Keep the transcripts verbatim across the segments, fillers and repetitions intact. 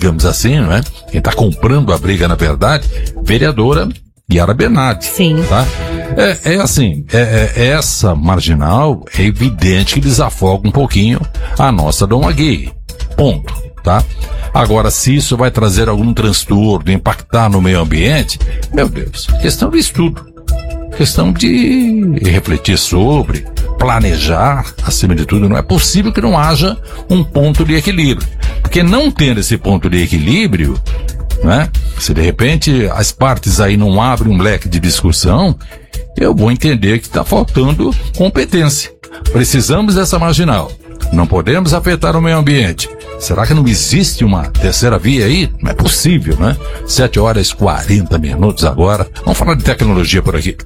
digamos assim, não é? Quem está comprando a briga, na verdade, vereadora Yara Bernardi. Sim. Tá? É, é assim, é, é, essa marginal, é evidente que desafoga um pouquinho a nossa Dom Aguirre. Ponto. Tá? Agora, se isso vai trazer algum transtorno, impactar no meio ambiente, meu Deus, questão de estudo. Questão de refletir sobre, planejar, acima de tudo. Não é possível que não haja um ponto de equilíbrio. Porque não tendo esse ponto de equilíbrio, né, se de repente as partes aí não abrem um leque de discussão, eu vou entender que está faltando competência. Precisamos dessa marginal. Não podemos afetar o meio ambiente. Será que não existe uma terceira via aí? Não é possível, né? sete horas e quarenta minutos agora. Vamos falar de tecnologia por aqui.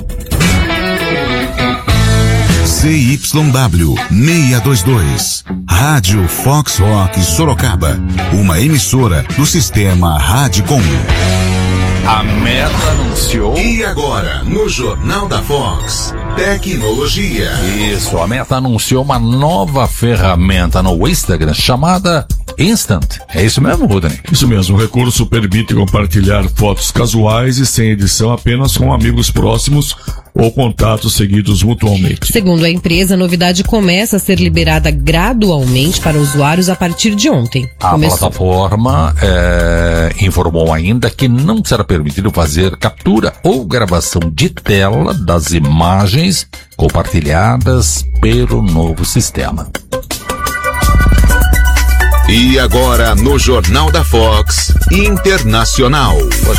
C Y W seiscentos e vinte e dois, Rádio Fox Rock Sorocaba, uma emissora do sistema Radicom. A Meta anunciou... E agora, no Jornal da Fox, tecnologia. Isso, a Meta anunciou uma nova ferramenta no Instagram chamada Instant. É isso mesmo, Rodney? Isso mesmo, o recurso permite compartilhar fotos casuais e sem edição apenas com amigos próximos ou contatos seguidos mutualmente. Segundo a empresa, a novidade começa a ser liberada gradualmente para usuários a partir de ontem. A Começou. plataforma é, informou ainda que não será permitido fazer captura ou gravação de tela das imagens compartilhadas pelo novo sistema. E agora, no Jornal da Fox Internacional.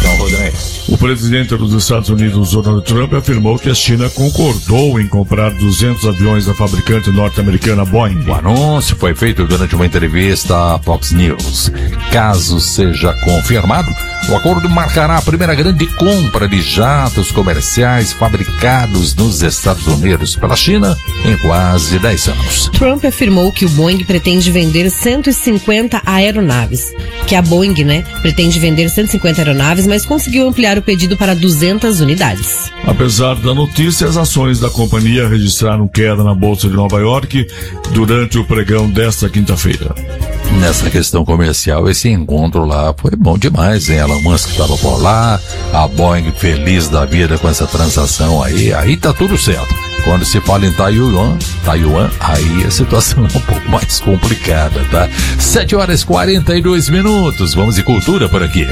O presidente dos Estados Unidos, Donald Trump, afirmou que a China concordou em comprar duzentos aviões da fabricante norte-americana Boeing. O anúncio foi feito durante uma entrevista à Fox News. Caso seja confirmado, o acordo marcará a primeira grande compra de jatos comerciais fabricados nos Estados Unidos pela China em quase dez anos. Trump afirmou que o Boeing pretende vender cento e cinquenta aeronaves. Que a Boeing, né, pretende vender cento e cinquenta aeronaves, mas conseguiu ampliar o pedido para duzentas unidades. Apesar da notícia, as ações da companhia registraram queda na Bolsa de Nova York durante o pregão desta quinta-feira. Nessa questão comercial, esse encontro lá foi bom demais, hein? Elon Musk estava por lá, a Boeing feliz da vida com essa transação aí, aí tá tudo certo. Quando se fala em Taiwan, Taiwan, aí a situação é um pouco mais complicada, tá? sete horas e quarenta e dois minutos, vamos de cultura por aqui.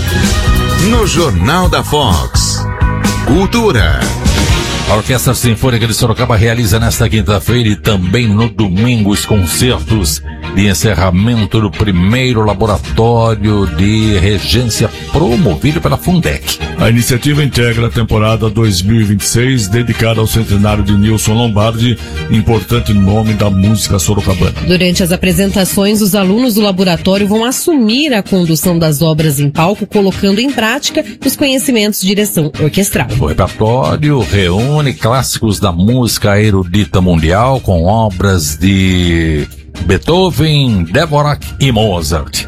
No Jornal da Fox, Cultura. A Orquestra Sinfônica de Sorocaba realiza nesta quinta-feira e também no domingo os concertos de encerramento do primeiro laboratório de regência promovido pela Fundec. A iniciativa integra a temporada dois mil e vinte e seis, dedicada ao centenário de Nilson Lombardi, importante nome da música sorocabana. Durante as apresentações, os alunos do laboratório vão assumir a condução das obras em palco, colocando em prática os conhecimentos de direção orquestral. O repertório reúne clássicos da música erudita mundial com obras de Beethoven, Dvorak e Mozart.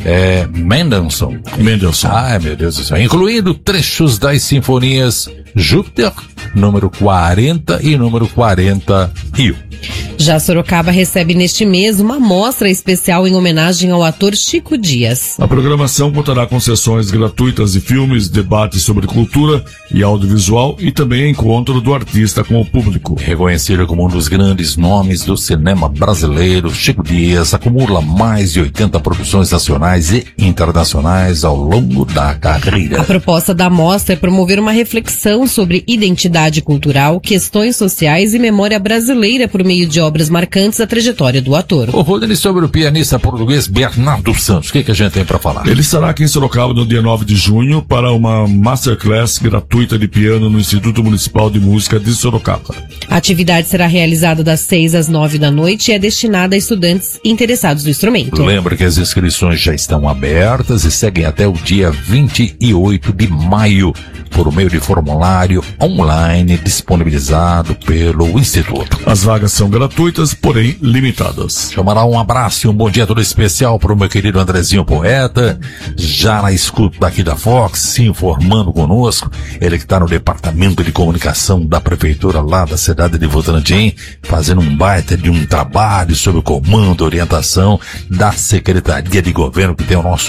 É Mendelssohn. Mendelssohn. Ai, meu Deus do céu. Incluindo trechos das sinfonias Júpiter, número quarenta e número quarenta e um. Já Sorocaba recebe neste mês uma mostra especial em homenagem ao ator Chico Dias. A programação contará com sessões gratuitas de filmes, debates sobre cultura e audiovisual e também encontro do artista com o público. Reconhecido como um dos grandes nomes do cinema brasileiro, Chico Dias acumula mais de oitenta produções nacionais e internacionais ao longo da carreira. A proposta da mostra é promover uma reflexão sobre identidade cultural, questões sociais e memória brasileira por meio de obras marcantes da trajetória do ator. O Rodney, sobre o pianista português Bernardo Santos, o que, que a gente tem para falar? Ele estará aqui em Sorocaba no dia nove de junho para uma masterclass gratuita de piano no Instituto Municipal de Música de Sorocaba. A atividade será realizada das seis às nove da noite e é destinada a estudantes interessados no instrumento. Lembra que as inscrições já estão abertas e seguem até o dia vinte e oito de maio por meio de formulário online disponibilizado pelo Instituto. As vagas são gratuitas, porém limitadas. Chamará um abraço e um bom dia todo especial para o meu querido Andrezinho Poeta, já na escuta daqui da Fox, se informando conosco. Ele que está no departamento de comunicação da prefeitura lá da cidade de Votorantim, fazendo um baita de um trabalho sob o comando e orientação da Secretaria de Governo, que tem o nosso